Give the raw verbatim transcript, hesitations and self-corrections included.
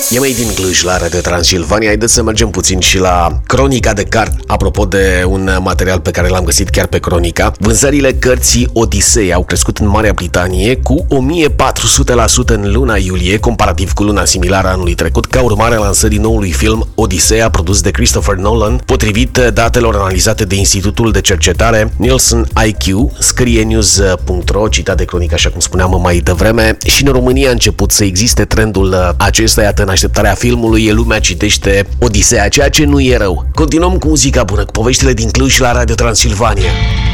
E mai din Cluj la Radio Transilvania. Haideți să mergem puțin și la Cronica de Cart. Apropo de un material pe care l-am găsit chiar pe Cronica, vânzările cărții Odisei au crescut în Marea Britanie cu o mie patru sute la sută în luna iulie, comparativ cu luna similară anului trecut, ca urmare a lansării noului film Odiseea, produs de Christopher Nolan, potrivit datelor analizate de Institutul de Cercetare Nielsen I Q, scrie news punct ro, citat de Cronica, așa cum spuneam mai devreme. Și în România a început să existe trendul acesta, iată, în așteptarea filmului, lumea citește Odiseea, ceea ce nu e rău. Continuăm cu muzica bună, cu poveștile din Cluj la Radio Transilvania.